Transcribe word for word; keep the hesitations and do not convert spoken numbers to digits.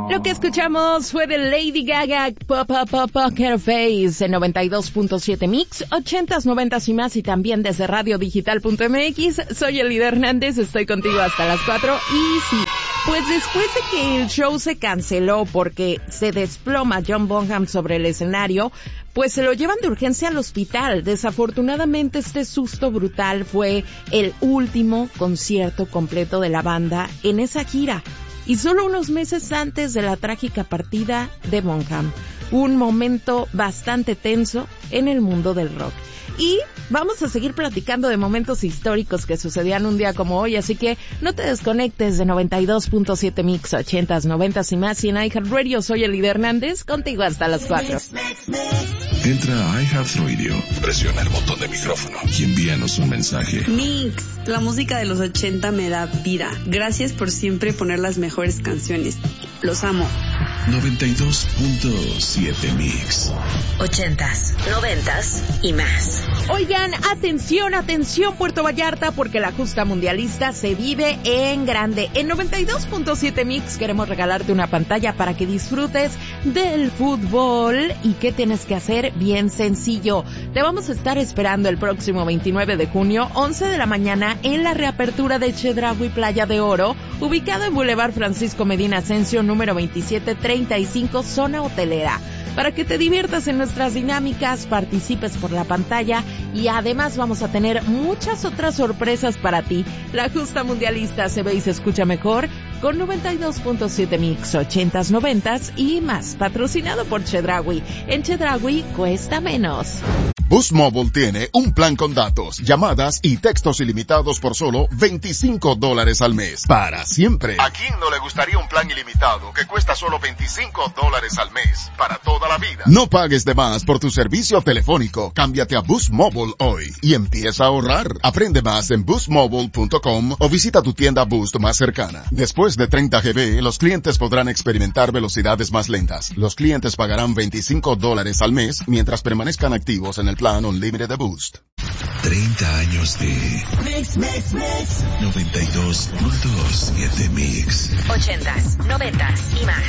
Lo que escuchamos fue de Lady Gaga, Pop Up Pop Poker Face en noventa y dos punto siete Mix, ochentas, noventas y más, y también desde radio digital punto m x. Soy Elida Hernández, estoy contigo hasta las cuatro. Y sí, pues después de que el show se canceló porque se desploma John Bonham sobre el escenario, pues se lo llevan de urgencia al hospital. Desafortunadamente este susto brutal fue el último concierto completo de la banda en esa gira. Y solo unos meses antes de la trágica partida de Bonham. Un momento bastante tenso en el mundo del rock. Y vamos a seguir platicando de momentos históricos que sucedían un día como hoy, así que no te desconectes de noventa y dos punto siete Mix, ochentas, noventas y más, y en iHeartRadio. Soy Elida Hernández, contigo hasta las cuatro. Entra a iHeartRadio, presiona el botón de micrófono y envíanos un mensaje. Mix, la música de los ochenta me da vida. Gracias por siempre poner las mejores canciones. Los amo. noventa y dos punto siete Mix. Ochentas, noventas y más. Oigan, atención, atención Puerto Vallarta, porque la justa mundialista se vive en grande. En noventa y dos punto siete Mix queremos regalarte una pantalla para que disfrutes del fútbol. ¿Y qué tienes que hacer? Bien sencillo. Te vamos a estar esperando el próximo veintinueve de junio, once de la mañana, en la reapertura de Chedraui Playa de Oro, ubicado en Boulevard Francisco Medina Asensio, número veintisiete treinta y cinco, zona hotelera. Para que te diviertas en nuestras dinámicas, participes por la pantalla y además vamos a tener muchas otras sorpresas para ti. La justa mundialista se ve y se escucha mejor con noventa y dos punto siete Mix, ochentas, noventas y más. Patrocinado por Chedraui. En Chedraui cuesta menos. Boost Mobile tiene un plan con datos, llamadas y textos ilimitados por solo veinticinco dólares al mes. Para siempre. ¿A quién no le gustaría un plan ilimitado que cuesta solo veinticinco dólares al mes? Para toda la vida. No pagues de más por tu servicio telefónico. Cámbiate a Boost Mobile hoy y empieza a ahorrar. Aprende más en boost mobile punto com o visita tu tienda Boost más cercana. Después de treinta gigabytes, los clientes podrán experimentar velocidades más lentas. Los clientes pagarán veinticinco dólares al mes mientras permanezcan activos en el plan Unlimited de Boost. treinta años de Mix, Mix, Mix. noventa y dos punto siete Mix. Ochentas, noventas y más.